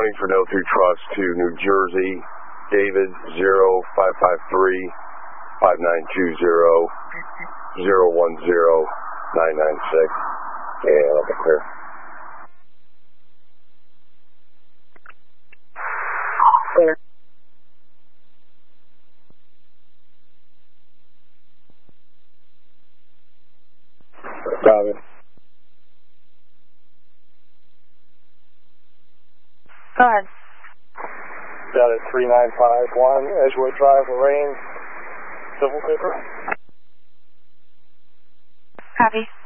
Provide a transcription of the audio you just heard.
morning for No 3 Trust to New Jersey. David 0553-5920-010-996. And I'll be clear. Clear. Got it. Go ahead. Got it, 3951, Edgewood Drive, Lorraine, civil paper. Copy.